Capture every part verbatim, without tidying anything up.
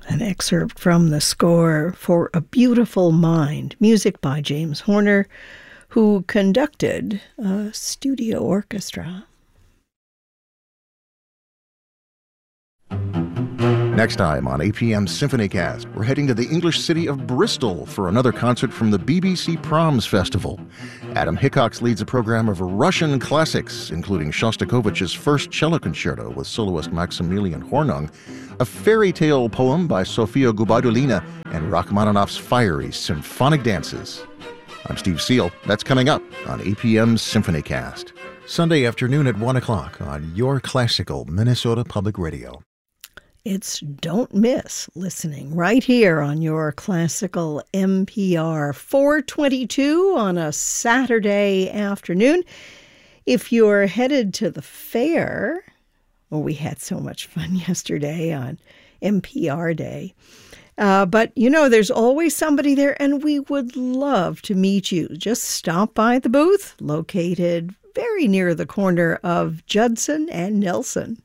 An excerpt from the score for A Beautiful Mind, music by James Horner, who conducted a studio orchestra. Next time on A P M SymphonyCast, we're heading to the English city of Bristol for another concert from the B B C Proms Festival. Adam Hickox leads a program of Russian classics, including Shostakovich's First Cello Concerto with soloist Maximilian Hornung, a fairy tale poem by Sofia Gubaidulina, and Rachmaninoff's fiery symphonic dances. I'm Steve Seal. That's coming up on A P M SymphonyCast. Sunday afternoon at one o'clock on your classical Minnesota Public Radio. It's Don't Miss listening right here on your classical M P R four twenty-two on a Saturday afternoon. If you're headed to the fair, well, we had so much fun yesterday on M P R Day. Uh, but, you know, there's always somebody there, and we would love to meet you. Just stop by the booth, located very near the corner of Judson and Nelson.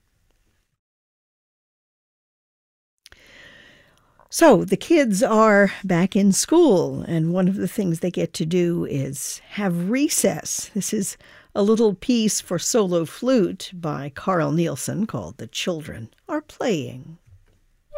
So the kids are back in school, and one of the things they get to do is have recess. This is a little piece for solo flute by Carl Nielsen called The Children Are Playing.